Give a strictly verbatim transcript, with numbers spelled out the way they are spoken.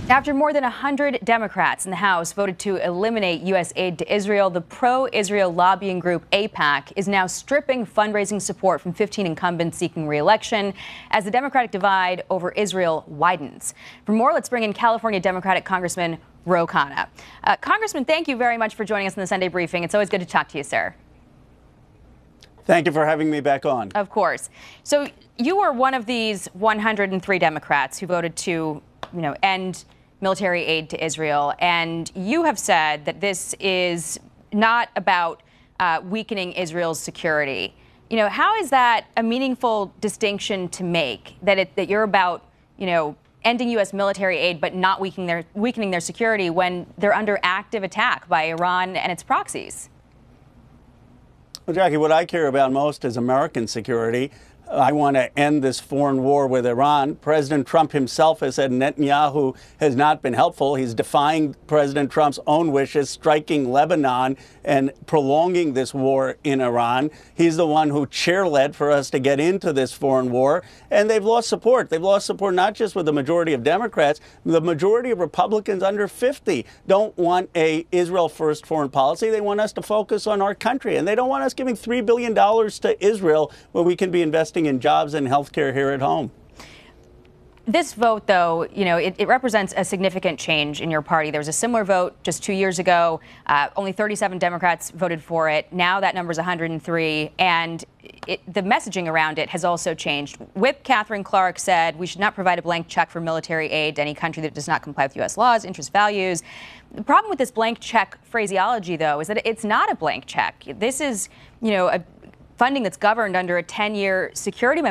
After more than one hundred Democrats in the House voted to eliminate U S aid to Israel, the pro-Israel lobbying group AIPAC is now stripping fundraising support from fifteen incumbents seeking re-election as the Democratic divide over Israel widens. For more, let's bring in California Democratic Congressman Ro Khanna. Uh, Congressman, thank you very much for joining us in the Sunday briefing. It's always good to talk to you, sir. Thank you for having me back on. Of course. So you were one of these one hundred three Democrats who voted to, you know, end military aid to Israel. And you have said that this is not about uh, weakening Israel's security. You know, how is that a meaningful distinction to make, that it, that you're about, you know, ending U S military aid but not weakening their, weakening their security when they're under active attack by Iran and its proxies? Well, Jackie, what I care about most is American security. I want to end this foreign war with Iran. President Trump himself has said Netanyahu has not been helpful. He's defying President Trump's own wishes, striking Lebanon and prolonging this war in Iran. He's the one who chair-led for us to get into this foreign war. And they've lost support. They've lost support not just with the majority of Democrats. The majority of Republicans under fifty don't want a Israel-first foreign policy. They want us to focus on our country. And they don't want us giving three billion dollars to Israel where we can be investing in jobs and health care here at home. This vote, though, you know, it, it represents a significant change in your party. There was a similar vote just two years ago. Uh, only thirty-seven Democrats voted for it. Now that number is one hundred three, and it, the messaging around it has also changed. Whip Catherine Clark said we should not provide a blank check for military aid to any country that does not comply with U S laws, interest, values. The problem with this blank check phraseology, though, is that it's not a blank check. This is, you know, a funding that's governed under a ten-year security